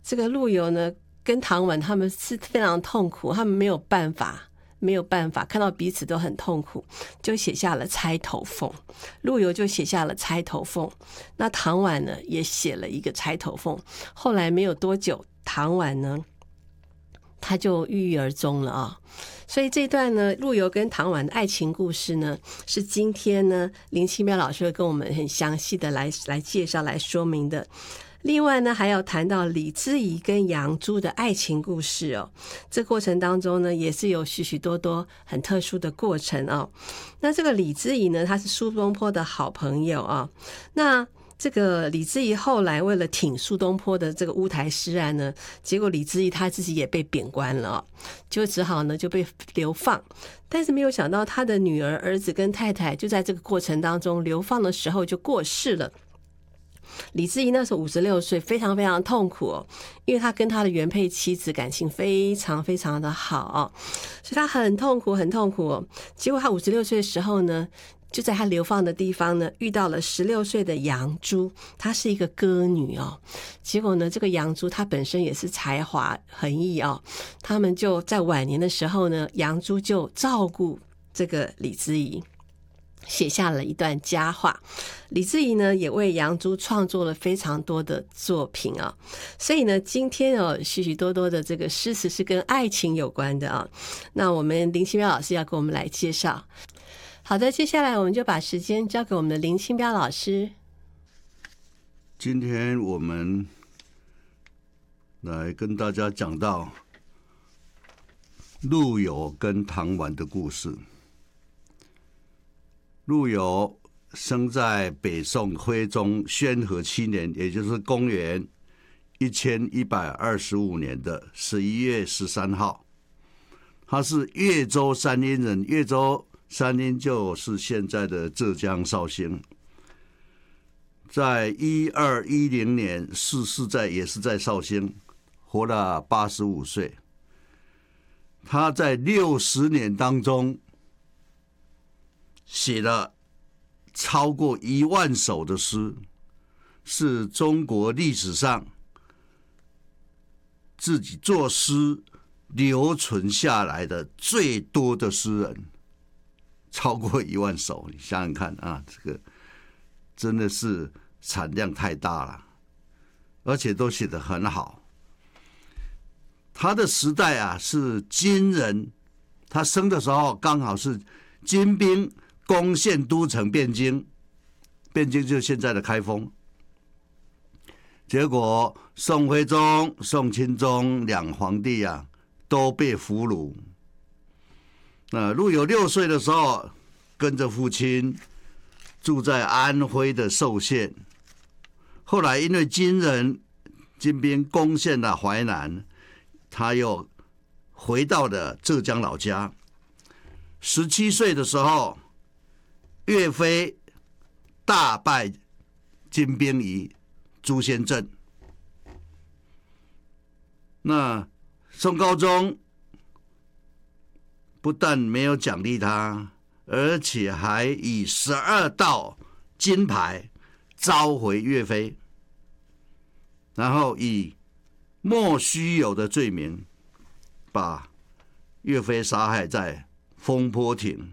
这个陆游呢跟唐婉他们是非常痛苦，他们没有办法看到彼此都很痛苦，就写下了《钗头凤》。陆游就写下了《钗头凤》，那唐婉呢也写了一个《钗头凤》。后来没有多久，唐婉呢他就郁郁而终了啊。所以这段呢，陆游跟唐婉的爱情故事呢，是今天呢林清标老师会跟我们很详细的来介绍、来说明的。另外呢，还要谈到李之仪跟杨朱的爱情故事哦。这过程当中呢，也是有许许多多很特殊的过程哦。那这个李之仪呢，他是苏东坡的好朋友啊。那这个李之仪后来为了挺苏东坡的这个乌台诗案呢，结果李之仪他自己也被贬官了哦，就只好呢就被流放。但是没有想到他的女儿、儿子跟太太就在这个过程当中流放的时候就过世了。李之仪那时候56岁，非常非常痛苦哦，因为他跟他的原配妻子感情非常非常的好哦，所以他很痛苦很痛苦哦。结果他56岁的时候呢，就在他流放的地方呢，遇到了16岁的杨朱，她是一个歌女哦。结果呢，这个杨朱她本身也是才华横溢哦，他们就在晚年的时候呢，杨朱就照顾这个李之仪，写下了一段佳话。李之仪呢也为杨朱创作了非常多的作品啊，所以呢今天许许多多的这个诗词是跟爱情有关的啊。那我们林清标老师要给我们来介绍。好的，接下来我们就把时间交给我们的林清标老师。 今天我们来跟大家讲到陆游跟唐婉的故事。陆游生在北宋徽宗宣和7年，也就是公元1125年的11月13号。他是越州山阴人，越州山阴就是现在的浙江绍兴。在1210年逝世也是在绍兴，活了85岁。他在60年当中写了超过1万首的诗，是中国历史上自己作诗留存下来的最多的诗人，超过1万首。你想想看啊，这个真的是产量太大了，而且都写得很好。他的时代啊是金人，他生的时候刚好是金兵攻陷都城汴京，汴京就是现在的开封。结果宋徽宗、宋钦宗两皇帝啊都被俘虏。那陆游6岁的时候，跟着父亲住在安徽的寿县。后来因为金兵攻陷了淮南，他又回到了浙江老家。17岁的时候，岳飞大败金兵于朱仙镇。那宋高宗不但没有奖励他，而且还以12道金牌召回岳飞，然后以莫须有的罪名把岳飞杀害在风波亭。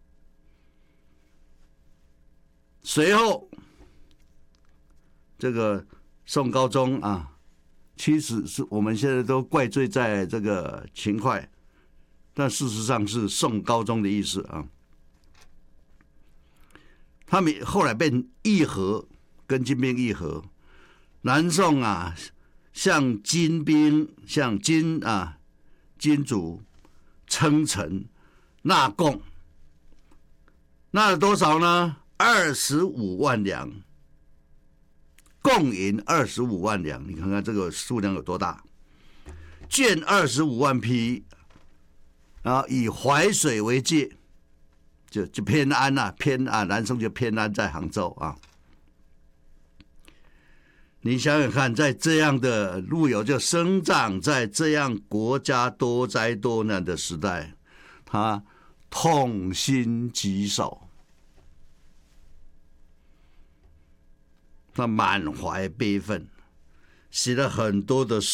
随后这个宋高宗啊，其实是我们现在都怪罪在这个秦桧，但事实上是宋高宗的意思啊。他们后来变议和，跟金兵议和。南宋啊，向金主称臣纳贡，纳了多少呢？25万两，贡银25万两，你看看这个数量有多大？绢25万匹，然后以淮水为界，就偏安啊，南宋就偏安在杭州啊。你想想看，在这样的陆游就生长在这样国家多灾多难的时代，他痛心疾首，他满怀悲愤，写了很多的